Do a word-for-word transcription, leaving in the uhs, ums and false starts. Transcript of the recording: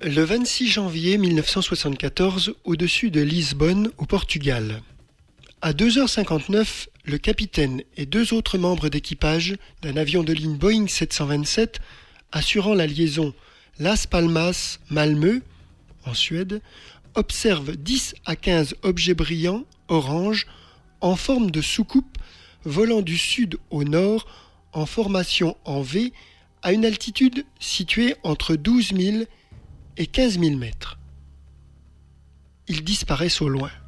Le vingt-six janvier mille neuf cent soixante-quatorze, au-dessus de Lisbonne, au Portugal. À deux heures cinquante-neuf, le capitaine et deux autres membres d'équipage d'un avion de ligne Boeing sept cent vingt-sept assurant la liaison Las Palmas-Malmö, en Suède, observent dix à quinze objets brillants, orange, en forme de soucoupe, volant du sud au nord, en formation en V, à une altitude située entre douze mille et quinze mille mètres. Ils disparaissent au loin.